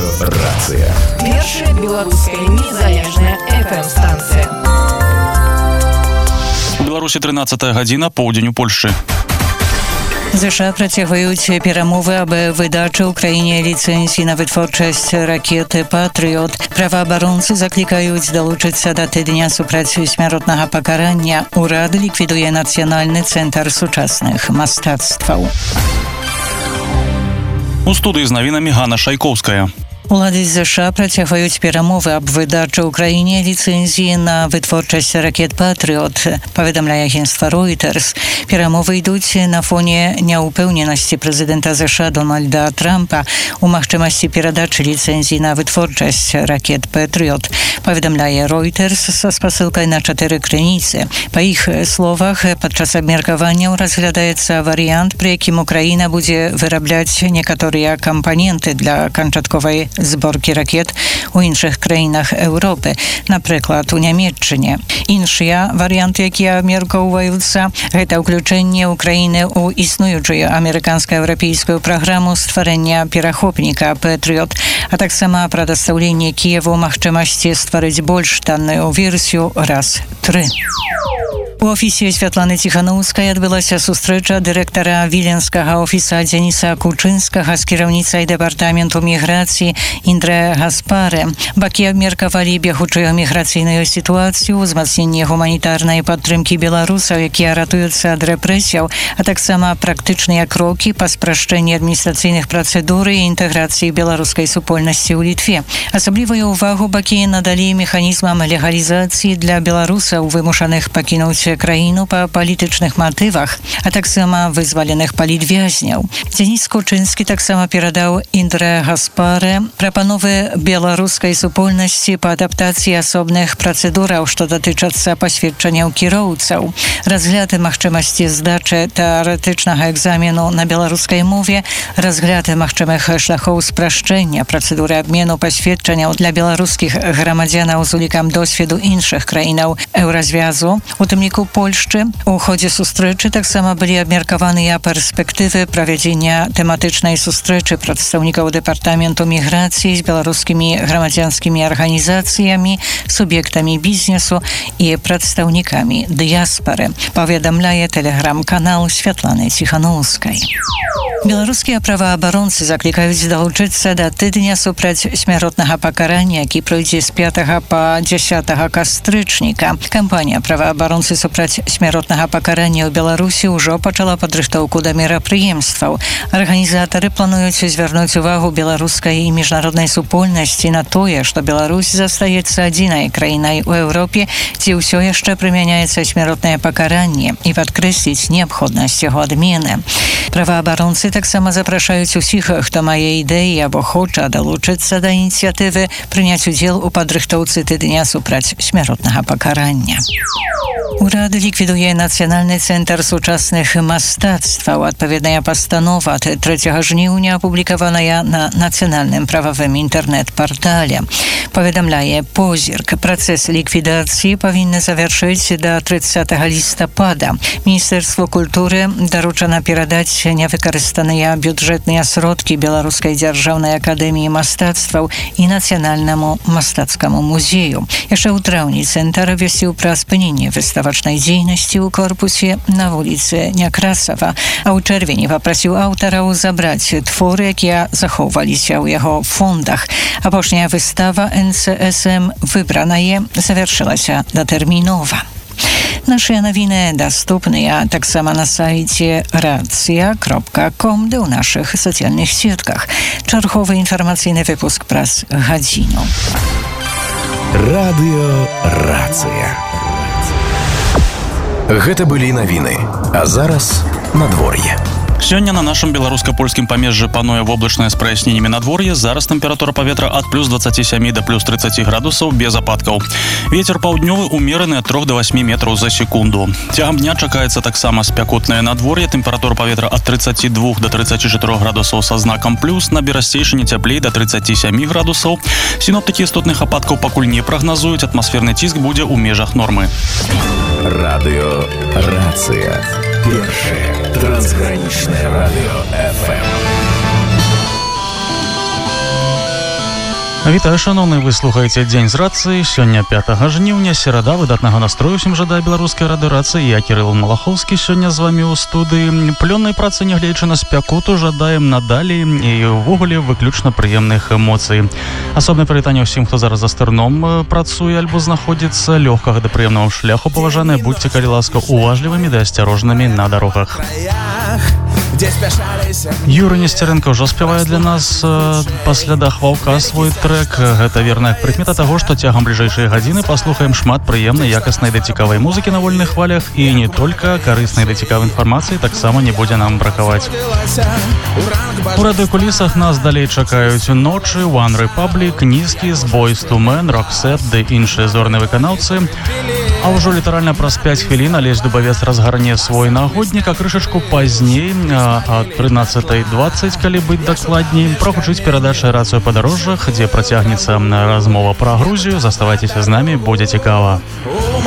Радыёрацыя. Першая беларуская незалежная FM-станцыя. У Беларусі 13 гадзіна, поўдзень у Польшчы. США працягваюць перамовы аб выдачы ўкраіне ліцэнзій на вытворчасць ракеты «Патрыёт». Праваабаронцы заклікаюць далучыцца да тыдня супраць смяротнага пакарання. Урад ліквідуе Нацыянальны цэнтр сучасных мастацтваў. У студыі з навінамі Ганна Шайкоўская. Улады США працягваюць перамовы аб выдачы ўкраіне ліцэнзіі на вытворчасць ракет «Патрыёт», паведамляе агенцтва Reuters. Перамовы ідуць на фоне няўпэўненасці прэзідэнта США Дональда Трампа у магчымасці перадачы ліцэнзій на вытворчасць ракет «Патрыёт», паведамляе Reuters са спасылкай на 4 крыніцы. Па іх словах, падчас абмеркаванняў разглядаецца варыянт, пры якім Украіна будзе вырабляць некаторыя кампаненты для канчатковай зборкі ракет у іншых краінах Еўропы, напрыклад, у Нямецчыне. Іншыя варыянты, якія абмеркоўваюцца, гэта ўключэнне Украіны ў існуючую амерыканска-еўрапейскую праграму стварэння перахопніка «Патрыёт», а таксама прадастаўленне Кіеву магчымасці стварыць больш танную версію «Раз-3». У офісе Святланы Ціханаўскай адбылася сустрэча дырэктара віленскага офіса Дзяніса Кучынскага з кіраўніцай дэпартаменту міграцыі Індрэ Гаспары. Бакі абмеркавалі бягучую міграцыйную сітуацыю, узмацненне гуманітарнай падтрымкі беларусаў, якія ратуюцца ад рэпрэсіяў, а таксама практычныя крокі па спрашчэнні адміністрацыйных працэдур і інтэграцыі беларускай супольнасці ў Літве. Асаблівую ўвагу бакі надалі механізмам легалізацыі для беларусаў, вымушаных пакінуць краіну па палітычных матывах, а таксама вызваленых палітвязняў. Дзяніс Кучынскі таксама перадаў Індрэ Гаспары прапановы беларускай супольнасці па адаптацыі асобных працэдураў, што датычацца пасведчанняў кіроўцаў, разгляд магчымасці здачы тэарэтычнага экзамену на беларускай мове, разгляд магчымых шляхоў спрашчэння працэдуры абмену пасведчанняў для беларускіх грамадзянаў з улікам досведу іншых краінаў Еўразвязу, у тым ліку Польшчы. У ходзе сустрэчы таксама былі абмеркаваныя перспектывы правядзення тэматычнай сустрэчы прадстаўнікаў дэпартаменту міграцыі з беларускімі грамадзянскімі арганізацыямі, суб'ектамі бізнесу і прадстаўнікамі дыяспары, паведамляе тэлеграм-канал Святланы Ціханаўскай. Беларускія праваабаронцы заклікаюць далучыцца да тыдня супраць смяротнага пакарання, які пройдзе з 5 па 10 кастрычніка. Кампанія праваабаронцы супраць смяротнага пакарання ў Беларусі ўжо пачала падрыхтоўку да мерапрыемстваў. Арганізатары плануюць звярнуць увагу беларускай і міжнароднай супольнасці на тое, што Беларусь застаецца адзінай краінай у Еўропе, дзе ўсё яшчэ прымяняецца смяротнае пакаранне, і падкрэсліць неабходнасць яго адмены. Праваабаронцы таксама запрашаюць усіх, хто мае ідэі або хоча далучыцца да ініцыятывы, прыняць удзел у падрыхтоўцы тыдня супраць смяротнага пакарання. Урад ліквідуе Нацыянальны цэнтр сучасных мастацтваў. Адпаведная пастанова 3 жніўня апублікаваная на нацыянальным прававым інтэрнэт-партале. Паведамляе Позірк. Працэс ліквідацыі павінны завяршыць да 30 лістапада. Міністэрству культуры даручана перадаць невыкарыстаныя бюджэтныя сродкі Беларускай дзяржаўнай акадэміі мастацтваў і Нацыянальнаму мастацкаму музею. Яшчэ ў траўні цэнтр абвясціў пра спыненне выставачнай дзейнасці ў корпусе на вуліцы Някрасава, а ў чэрвені папрасіў аўтараў забраць творы, якія захоўваліся ў яго фондах. Апошняя выстава НЦСМ «Выбранае» завяршылася датэрмінова. Нашыя навіны даступныя таксама на сайце racja.com, ды ў нашых сацыяльных сетках. Чарговы інфармацыйны выпуск праз гадзіну. Радыёрацыя. Гэта былі навіны, а зараз надвор'е. Сёння на нашым беларуска-польскім памежжы пануе воблачнае з праясненнямі надвор'е. Зараз тэмпература паветра ад плюс 27 да плюс 30 градусаў без ападкаў. Вецер паўднёвы умераны ад 3 до 8 метраў за секунду. Цягам дня чакаецца таксама спякотнае надвор'е. Тэмпература паветра ад 32 до 34 градусаў са знакам плюс. На берасцейшыне цяплей да 37 градусаў. Сіноптыкі істотных ападкаў пакуль не прагназуюць. Атмасферны ціск будзе ў межах нормы. Радыёрацыя. Першае трансгранічнае радыё FM. Вітаю, шановны, вы слухаеце дзень з рацыі. Сёння 5 жніўня, серада, выдатнага настрою усім жадае беларускай радыёрацыі. Я Кірыл Малахоўскі сёння з вамі ў студыі. Плённай працы, нягледзячы на спякоту, жадаем надалей і ўвогуле выключна прыемных эмоцый. Асобнае прывітанне ўсім, хто зараз за стырном працуе альбо знаходзіцца, лёгкага да прыемнага шляху, паважаныя, будьце, калі ласка, уважлівымі да асцярожнымі на дарогах. Юрый Нестеренко ўжо спявае для нас па слядах ваўка свой трек. Гэта верная прыкмета таго, што цягам бліжэйшай гадзіны паслухаем шмат прыемнай, якаснай да цікавай музыкі на вольных хвалях, і не толькі карыснай да цікавай інфармацыі таксама не будзе нам бракаваць. У радыёкулісах нас далей чакаюць ночы, One Republic, Нізкі, Boyz II Men, Roxette ды іншыя зорныя выканаўцы. А ўжо літаральна праз 5 хвілін Алесь Дубавец разгарне свой нагоднік, а крышачку пазней, а 13:20, калі быць дакладней, прагучыць перадача «Рацыё па дарожжах», дзе працягнецца размова пра Грузію. Заставайцеся з намі, будзе цікава.